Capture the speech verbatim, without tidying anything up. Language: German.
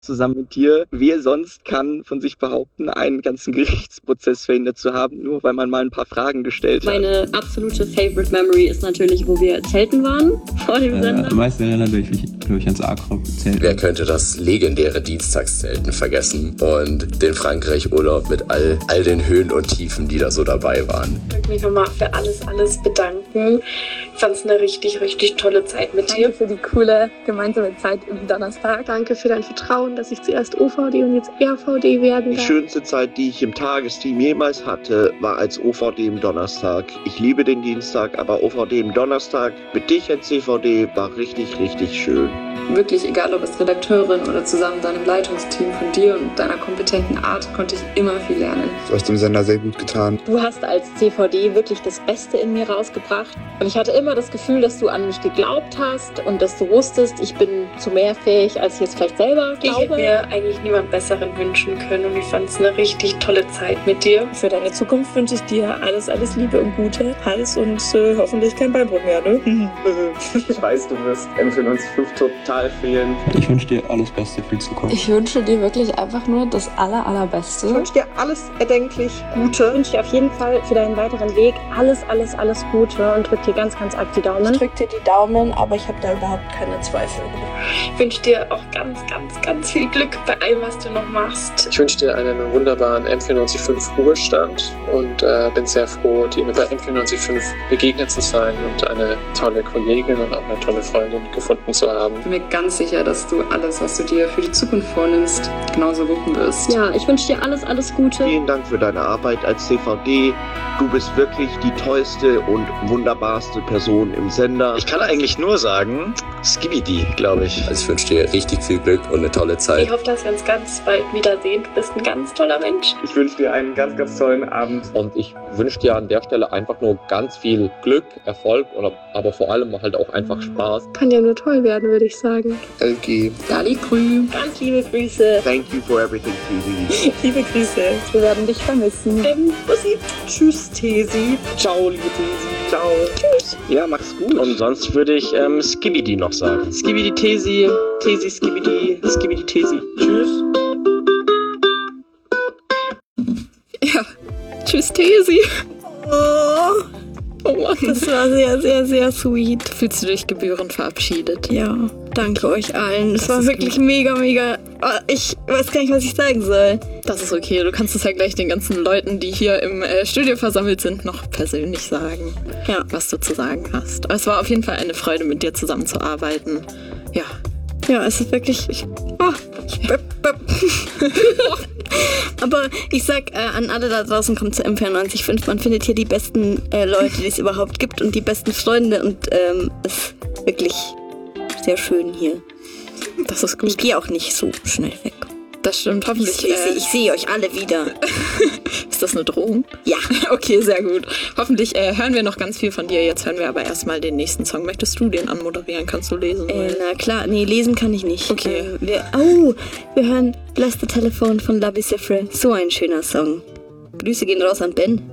zusammen mit dir. Wer sonst kann von sich behaupten, einen ganzen Gerichtsprozess verhindert zu haben, nur weil man mal ein paar Fragen gestellt hat? Meine absolute Favorite Memory ist natürlich, wo wir zelten waren vor dem äh, Sender. Am meisten erinnere ich mich, glaube ich, ans Agrop-Zelt. Wer könnte das legendäre Dienstagszelten vergessen und den Frankreich-Urlaub mit all, all den Höhen und Tiefen, die da so dabei waren? Ich möchte mich nochmal für alles, alles bedanken. Ich fand es eine richtig, richtig tolle Zeit mit dir. Danke für die coole gemeinsame Zeit im Donnerstag. Danke für dein Vertrauen, dass ich zuerst O V D und jetzt R V D werden Die darf. schönste Zeit, die ich im Tagesteam jemals hatte, war als O V D im Donnerstag. Ich liebe den Dienstag, aber O V D im Donnerstag mit dich als C V D war richtig, richtig schön. Wirklich, egal ob als Redakteurin oder zusammen deinem Leitungsteam, von dir und deiner kompetenten Art, konnte ich immer viel lernen. Du hast dem Sender sehr gut getan. Du hast als C V D wirklich das Beste in mir rausgebracht. Und ich hatte immer das Gefühl, dass du an mich geglaubt hast und dass du wusstest, ich bin zu mehr fähig, als ich es vielleicht selber Ich glaube. hätte mir eigentlich niemand Besseren wünschen können und ich fand es eine richtig tolle Zeit mit dir. Für deine Zukunft wünsche ich dir alles, alles Liebe und Gute, Hals und äh, hoffentlich kein Beinbruch mehr, ne? Ich weiß, du wirst M fünfundneunzig Komma fünf total fehlen. Ich wünsche dir alles Beste für die Zukunft. Ich wünsche dir wirklich einfach nur das aller, allerbeste. Ich wünsche dir alles erdenklich Gute. Ich wünsche dir auf jeden Fall für deinen weiteren Weg alles, alles, alles Gute und drück dir ganz, ganz arg die Daumen. Ich drück dir die Daumen, aber ich habe da überhaupt keine Zweifel. Ich wünsche dir auch ganz, ganz, ganz viel Glück bei allem, was du noch machst. Ich wünsche dir einen wunderbaren M vierundneunzig Komma fünf Ruhestand und äh, bin sehr froh, dir bei M vierundneunzig Komma fünf begegnet zu sein und eine tolle Kollegin und auch eine tolle Freundin gefunden zu haben. Ich bin mir ganz sicher, dass du alles, was du dir für die Zukunft vornimmst, genauso wuppen wirst. Ja, ich wünsche dir alles, alles Gute. Vielen Dank für deine Arbeit als C V D. Du bist wirklich die tollste und wunderbarste Person im Sender. Ich kann eigentlich nur sagen, Skibidi, glaube ich. Also ich wünsche dir richtig viel Glück und eine tolle Zeit. Ich hoffe, dass wir uns ganz bald wiedersehen. Du bist ein ganz toller Mensch. Ich wünsche dir einen ganz, ganz tollen Abend. Und ich wünsche dir an der Stelle einfach nur ganz viel Glück, Erfolg, oder, aber vor allem halt auch einfach Spaß. Kann ja nur toll werden, würde ich sagen. L G. Dali Krü. Ganz liebe Grüße. Thank you for everything, T V. Liebe Grüße. Wir werden dich vermissen. Ähm, Bussi. Tschüss, Tesi. Ciao, liebe Tesi. Ciao. Tschüss. Ja, mach's gut. Und sonst würde ich ähm, Skibidi noch sagen. Skibidi Tesi, Tesi Skibidi, Skibidi Tesi. Tschüss. Ja, tschüss Tesi. Oh, Oh Mann. das war sehr, sehr, sehr sweet. Fühlst du dich gebührend verabschiedet? Ja, danke euch allen. Es Das war ist wirklich gut. mega, mega. Oh, ich weiß gar nicht, was ich sagen soll. Das ist okay. Du kannst es ja gleich den ganzen Leuten, die hier im äh, Studio versammelt sind, noch persönlich sagen, Ja. was du zu sagen hast. Aber es war auf jeden Fall eine Freude, mit dir zusammenzuarbeiten. Ja. Ja, es ist wirklich. Ich, oh, ich, böp, böp. Aber ich sag äh, an alle da draußen, kommt zu M vierundneunzig Komma fünf. Man findet hier die besten äh, Leute, die es überhaupt gibt und die besten Freunde und ähm, es ist wirklich sehr schön hier. Das ist gut. Ich gehe auch nicht so schnell weg. Das stimmt, hoffentlich. Ich, ich, äh, ich sehe euch alle wieder. Ist das eine Drohung? Ja. Okay, sehr gut. Hoffentlich äh, hören wir noch ganz viel von dir. Jetzt hören wir aber erstmal den nächsten Song. Möchtest du den anmoderieren? Kannst du lesen? Äh, na klar, nee, lesen kann ich nicht. Okay. Äh, wir, oh, wir hören Bless the Telephone von La Bicefre. So ein schöner Song. Grüße gehen raus an Ben.